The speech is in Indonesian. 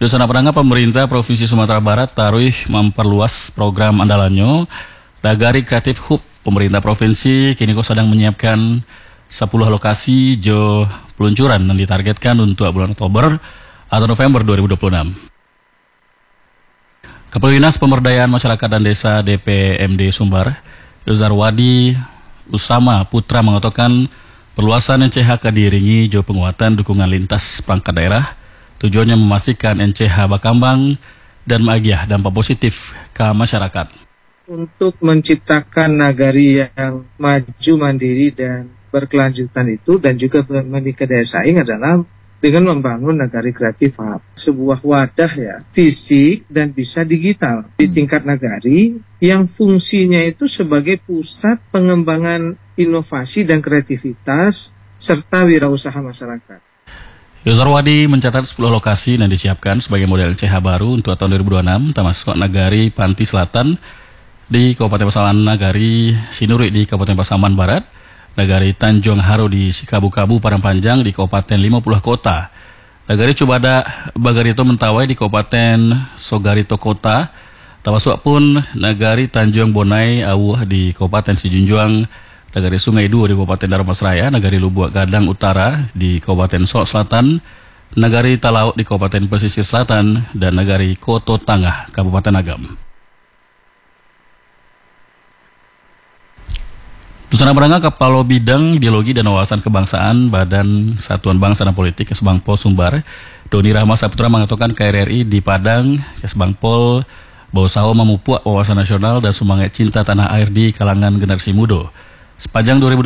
Dusana Perangga pemerintah Provinsi Sumatera Barat taruh memperluas program andalannya Nagari Kreatif Hub. Pemerintah provinsi kini sedang menyiapkan 10 lokasi jo peluncuran yang ditargetkan untuk bulan Oktober atau November 2026. Kepala Dinas Pemberdayaan Masyarakat dan Desa DPMD Sumbar, Yozarwadi Usama Putra mengatakan perluasan NCH diiringi jo penguatan dukungan lintas perangkat daerah. Tujuannya memastikan NCH berkembang dan mengagiah dampak positif ke masyarakat. Untuk menciptakan nagari yang maju, mandiri, dan berkelanjutan itu dan juga menikah daya saing adalah dengan membangun nagari kreatif hub. Sebuah wadah ya, fisik dan bisa digital di tingkat nagari yang fungsinya itu sebagai pusat pengembangan inovasi dan kreativitas serta wirausaha masyarakat. Yozarwadi mencatat 10 lokasi yang disiapkan sebagai model NCH baru untuk tahun 2026, termasuk Nagari Panti Selatan di Kabupaten Pasaman, Nagari Sinuri di Kabupaten Pasaman Barat, Nagari Tanjung Haro di Sikabu-Kabu Padang di Kabupaten 50 Kota, Nagari Cubada Bagarito Mentawai di Kabupaten Sogarito Kota, termasuk pun Nagari Tanjung Bonai Awuh di Kabupaten Sijunjuang, Nagari Sungai Dua di Kabupaten Darmasraya, Nagari Lubuk Gadang Utara di Kabupaten Sok Selatan, Nagari Talaut di Kabupaten Pesisir Selatan, dan Nagari Koto Tangah, Kabupaten Agam. Dusana Perangga Kepala Bidang Ideologi dan Wawasan Kebangsaan Badan Satuan Bangsa dan Politik Kesbangpol Sumbar, Doni Rahma Saputra mengatakan KRRI di Padang Kesbangpol berusaha memupuk wawasan nasional dan semangat cinta tanah air di kalangan generasi muda. Sepanjang 2020